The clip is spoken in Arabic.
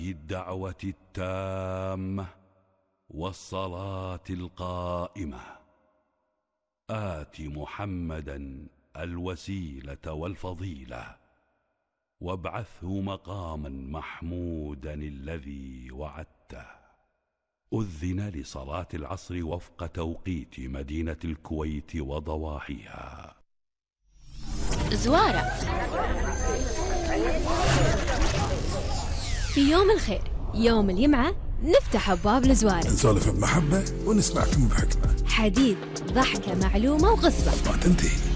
الدعوة التامة والصلاة القائمة آت محمدا الوسيلة والفضيلة وابعثه مقاما محمودا الذي وعدته. أذن لصلاة العصر وفق توقيت مدينة الكويت وضواحيها. زوارة في يوم الخير يوم الجمعة نفتح أبواب الزوارة، نسولف بمحبة ونسمعكم بحكمة، حديث ضحكة معلومة وقصة ما تنتهي.